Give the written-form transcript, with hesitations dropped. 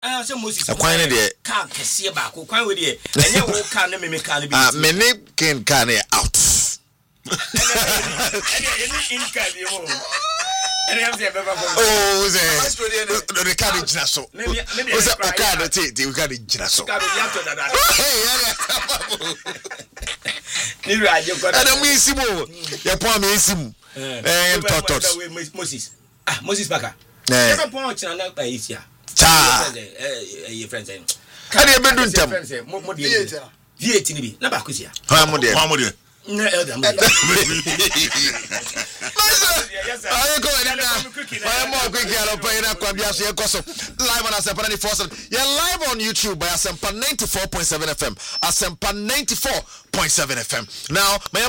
So Moses. Kwan de car kese ba ko kwan we de enye wo car na me car bi. Me ne ken car na out. In car bi mo. Oh, the car is just so. What's up? The car that we got it just so. I don't miss him. Your poor miss him. And Totos. Moses. Moses Baka. Never point and not by Isia. Your friends. Can you be doing them? VAT, Nabacusia. How much? No, I am more quick live on Asempa 94.7. You're live on YouTube by Asempa 94.7 FM. Asempa 94.7 FM. Now,